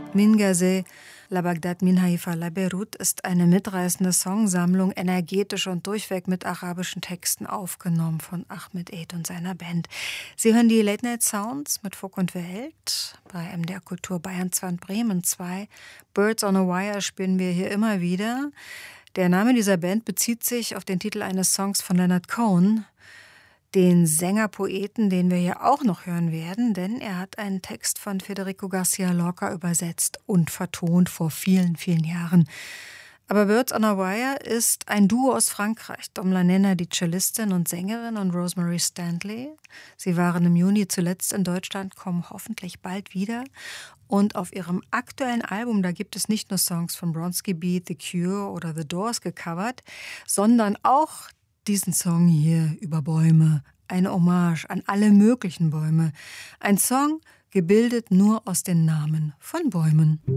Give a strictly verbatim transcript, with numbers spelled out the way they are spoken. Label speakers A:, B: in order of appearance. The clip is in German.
A: Min Gazeh, La Bagdad Min Haifa La Beirut ist eine mitreißende Songsammlung, energetisch und durchweg mit arabischen Texten aufgenommen von Ahmed Eid und seiner Band. Sie hören die Late Night Sounds mit Funk und Welt bei M D R Kultur Bayern zwei und Bremen zwei. Birds on a Wire spielen wir hier immer wieder. Der Name dieser Band bezieht sich auf den Titel eines Songs von Leonard Cohen, den Sänger-Poeten, den wir hier auch noch hören werden, denn er hat einen Text von Federico Garcia Lorca übersetzt und vertont vor vielen, vielen Jahren. Aber Birds on a Wire ist ein Duo aus Frankreich. Dom Lanena, die Cellistin und Sängerin, und Rosemary Stanley. Sie waren im Juni zuletzt in Deutschland, kommen hoffentlich bald wieder. Und auf ihrem aktuellen Album, da gibt es nicht nur Songs von Bronski Beat, The Cure oder The Doors gecovert, sondern auch diesen Song hier über Bäume. Eine Hommage an alle möglichen Bäume. Ein Song, gebildet nur aus den Namen von Bäumen.